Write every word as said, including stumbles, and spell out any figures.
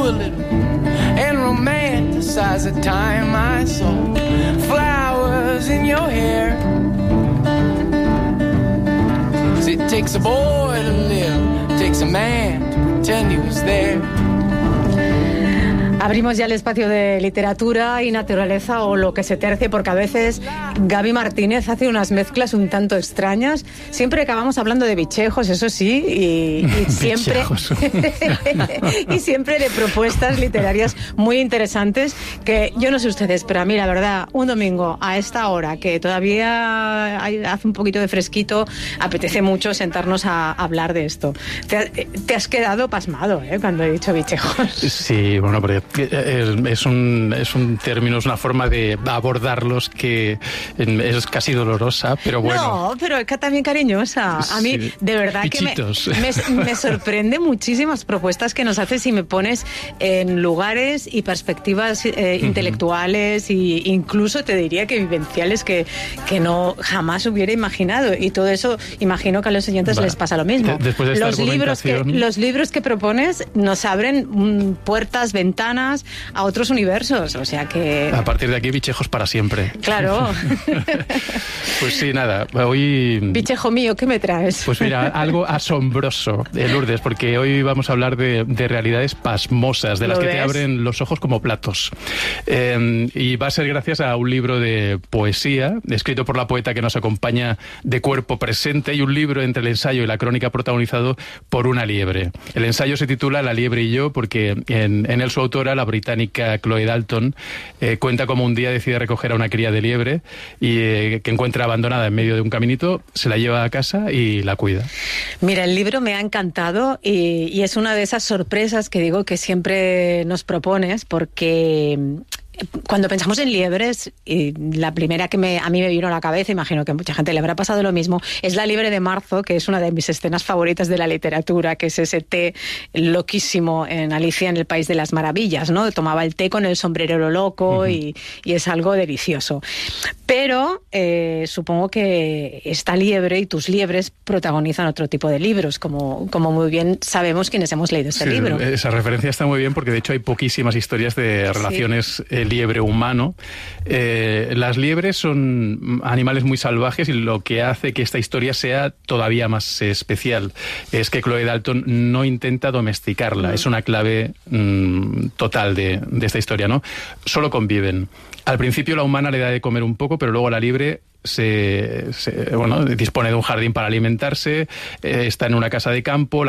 a little and romanticize the time I saw flowers in your hair. 'Cause it takes a boy to live, it takes a man to pretend he was there. Abrimos ya el espacio de literatura y naturaleza o lo que se tercie, porque a veces Gaby Martínez hace unas mezclas un tanto extrañas. Siempre acabamos hablando de bichejos, eso sí, y, y siempre y siempre de propuestas literarias muy interesantes que yo no sé ustedes, pero a mí la verdad, un domingo a esta hora que todavía hay, hace un poquito de fresquito, apetece mucho sentarnos a, a hablar de esto. Te, te has quedado pasmado, ¿eh?, cuando he dicho bichejos. Sí, bueno, porque es un, es un término, es una forma de abordarlos que es casi dolorosa, pero bueno. No, pero es que también cariñosa. A mí, sí, de verdad Pichitos. que me, me, me sorprende muchísimas propuestas que nos haces y me pones en lugares y perspectivas eh, uh-huh. intelectuales e incluso te diría que vivenciales que, que no jamás hubiera imaginado. Y todo eso, imagino que a los oyentes Va. les pasa lo mismo. Después de esta los, libros que, los libros que propones nos abren mm, puertas, ventanas a otros universos, o sea que... A partir de aquí, bichejos para siempre. Claro. Pues sí, nada, hoy... Bichejo mío, ¿qué me traes? Pues mira, algo asombroso, eh, Lourdes, porque hoy vamos a hablar de, de realidades pasmosas, de las que ves? te abren los ojos como platos. Eh, y va a ser gracias a un libro de poesía, escrito por la poeta que nos acompaña de cuerpo presente, y un libro entre el ensayo y la crónica protagonizado por una liebre. El ensayo se titula La liebre y yo, porque en, en él su autora, la británica Chloe Dalton, eh, cuenta cómo un día decide recoger a una cría de liebre y eh, que encuentra abandonada en medio de un caminito, se la lleva a casa y la cuida. Mira, el libro me ha encantado y, y es una de esas sorpresas que digo que siempre nos propones, porque cuando pensamos en liebres, y la primera que me, a mí me vino a la cabeza, imagino que a mucha gente le habrá pasado lo mismo, es La liebre de marzo, que es una de mis escenas favoritas de la literatura, que es ese té loquísimo en Alicia en el País de las Maravillas, ¿no? Tomaba el té con el sombrerero loco uh-huh. y, y es algo delicioso. Pero eh, supongo que esta liebre y tus liebres protagonizan otro tipo de libros, como, como muy bien sabemos quienes hemos leído este sí, libro. Esa referencia está muy bien porque de hecho hay poquísimas historias de relaciones sí. eh, liebre humano. Eh, las liebres son animales muy salvajes y lo que hace que esta historia sea todavía más eh, especial es que Chloe Dalton no intenta domesticarla. Mm. Es una clave mm, total de, de esta historia, ¿no? Solo conviven. Al principio la humana le da de comer un poco, pero luego la liebre se, se bueno, dispone de un jardín para alimentarse, eh, está en una casa de campo. La